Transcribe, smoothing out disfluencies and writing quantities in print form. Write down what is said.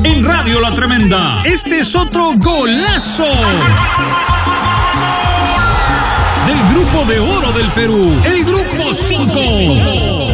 en Radio La Tremenda. Este es otro golazo del Grupo de Oro del Perú, el Grupo 5.